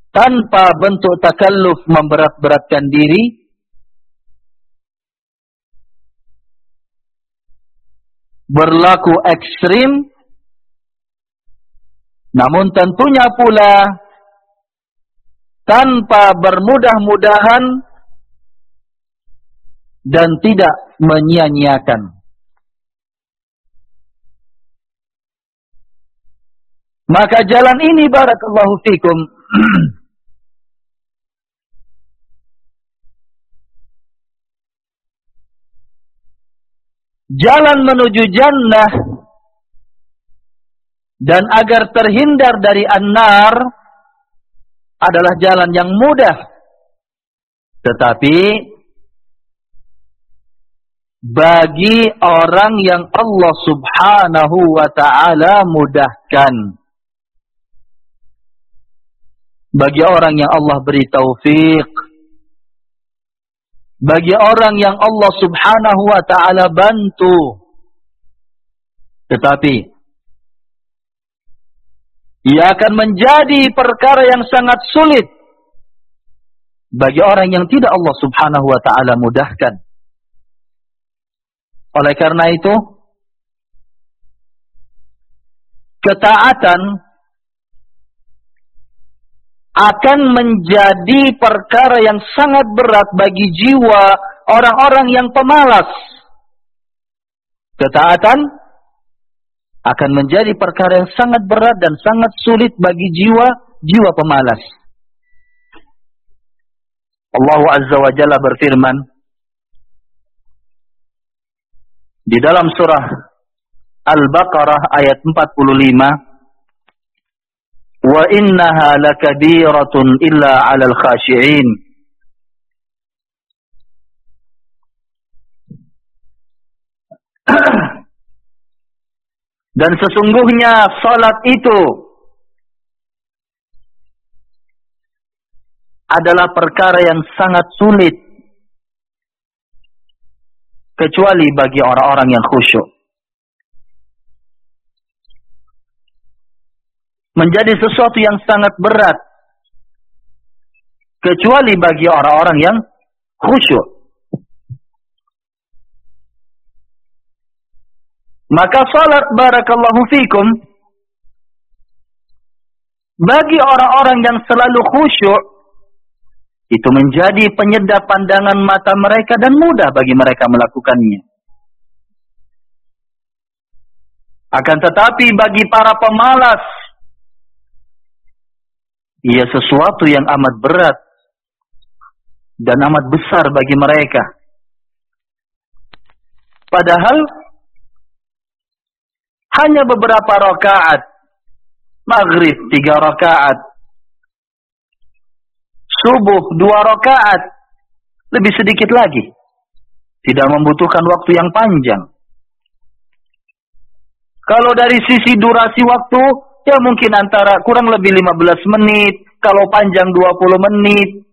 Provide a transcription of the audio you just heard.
tanpa bentuk takalluf memberat-beratkan diri, berlaku ekstrim, namun tentunya pula tanpa bermudah-mudahan dan tidak menyia-nyiakan. Maka jalan ini barakallahu fikum jalan menuju jannah, dan agar terhindar dari an-nar adalah jalan yang mudah. Tetapi bagi orang yang Allah subhanahu wa ta'ala mudahkan, bagi orang yang Allah beri taufik, bagi orang yang Allah subhanahu wa ta'ala bantu, tetapi ia akan menjadi perkara yang sangat sulit bagi orang yang tidak Allah subhanahu wa ta'ala mudahkan. Oleh karena itu, ketaatan akan menjadi perkara yang sangat berat bagi jiwa orang-orang yang pemalas. Ketaatan akan menjadi perkara yang sangat berat dan sangat sulit bagi jiwa pemalas. Allah Azza wa Jalla berfirman di dalam surah Al-Baqarah ayat 45, wa innaha lakabiratun illa 'alal khashi'in. Dan sesungguhnya salat itu adalah perkara yang sangat sulit kecuali bagi orang-orang yang khusyuk. Menjadi sesuatu yang sangat berat kecuali bagi orang-orang yang khusyuk. Maka salat barakallahu fikum bagi orang-orang yang selalu khusyuk itu menjadi penyedap pandangan mata mereka dan mudah bagi mereka melakukannya. Akan tetapi bagi para pemalas, ia sesuatu yang amat berat dan amat besar bagi mereka. Padahal hanya beberapa rakaat, maghrib 3 rakaat, subuh 2 rakaat, lebih sedikit lagi. Tidak membutuhkan waktu yang panjang. Kalau dari sisi durasi waktu, ya mungkin antara kurang lebih 15 menit, kalau panjang 20 menit.